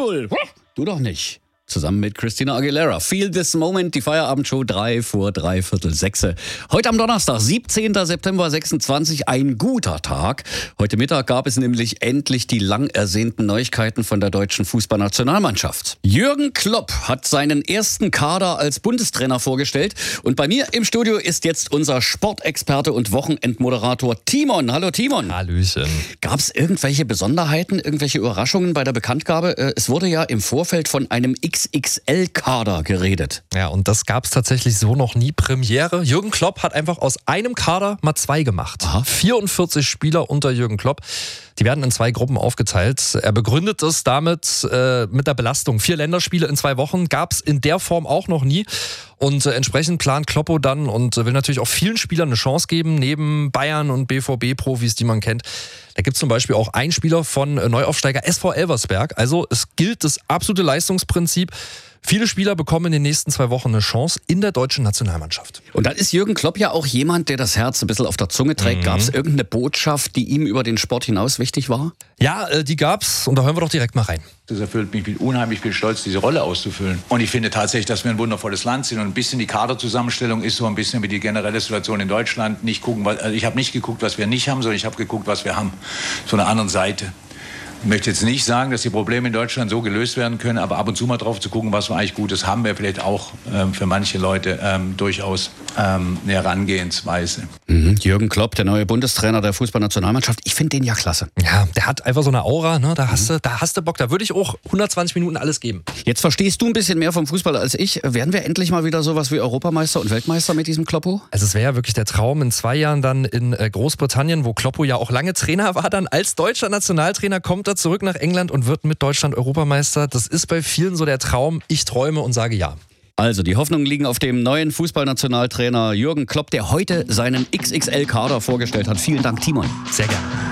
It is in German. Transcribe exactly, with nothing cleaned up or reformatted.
Pitbull. Du doch nicht. Zusammen mit Christina Aguilera. Feel This Moment, die Feierabendshow drei vor dreiviertel sechse. Heute am Donnerstag, siebzehnten September sechsundzwanzig, ein guter Tag. Heute Mittag gab es nämlich endlich die lang ersehnten Neuigkeiten von der deutschen Fußballnationalmannschaft. Jürgen Klopp hat seinen ersten Kader als Bundestrainer vorgestellt. Und bei mir im Studio ist jetzt unser Sportexperte und Wochenendmoderator Timon. Hallo Timon. Hallöchen. Gab es irgendwelche Besonderheiten, irgendwelche Überraschungen bei der Bekanntgabe? Es wurde ja im Vorfeld von einem X X L-Kader geredet. Ja, und das gab es tatsächlich so noch nie. Premiere. Jürgen Klopp hat einfach aus einem Kader mal zwei gemacht. Aha. vierundvierzig Spieler unter Jürgen Klopp. Die werden in zwei Gruppen aufgeteilt. Er begründet es damit äh, mit der Belastung. Vier Länderspiele in zwei Wochen gab es in der Form auch noch nie. Und äh, entsprechend plant Kloppo dann und äh, will natürlich auch vielen Spielern eine Chance geben, neben Bayern und B V B-Profis, die man kennt. Da gibt es zum Beispiel auch einen Spieler von äh, Neuaufsteiger S V Elversberg. Also es gilt das absolute Leistungsprinzip. Viele Spieler bekommen in den nächsten zwei Wochen eine Chance in der deutschen Nationalmannschaft. Und dann ist Jürgen Klopp ja auch jemand, der das Herz ein bisschen auf der Zunge trägt. Mhm. Gab es irgendeine Botschaft, die ihm über den Sport hinaus wichtig war? Ja, äh, die gab's und da hören wir doch direkt mal rein. Das erfüllt mich mit unheimlich viel Stolz, diese Rolle auszufüllen. Und ich finde tatsächlich, dass wir ein wundervolles Land sind. Und ein bisschen die Kaderzusammenstellung ist so ein bisschen wie die generelle Situation in Deutschland. Nicht gucken, weil, also ich habe nicht geguckt, was wir nicht haben, sondern ich habe geguckt, was wir haben. Von der anderen Seite. Ich möchte jetzt nicht sagen, dass die Probleme in Deutschland so gelöst werden können, aber ab und zu mal drauf zu gucken, was wir eigentlich Gutes haben, wäre vielleicht auch ähm, für manche Leute ähm, durchaus ähm, eine Herangehensweise. Mhm. Jürgen Klopp, der neue Bundestrainer der Fußballnationalmannschaft. Ich finde den ja klasse. Ja, der hat einfach so eine Aura, ne? Da hast du, da hast du Bock. Da würde ich auch hundertzwanzig Minuten alles geben. Jetzt verstehst du ein bisschen mehr vom Fußball als ich. Werden wir endlich mal wieder sowas wie Europameister und Weltmeister mit diesem Kloppo? Also es wäre ja wirklich der Traum in zwei Jahren dann in Großbritannien, wo Kloppo ja auch lange Trainer war, dann als deutscher Nationaltrainer kommt er zurück nach England und wird mit Deutschland Europameister. Das ist bei vielen so der Traum. Ich träume und sage ja. Also, die Hoffnungen liegen auf dem neuen Fußballnationaltrainer Jürgen Klopp, der heute seinen X X L-Kader vorgestellt hat. Vielen Dank, Timon. Sehr gerne.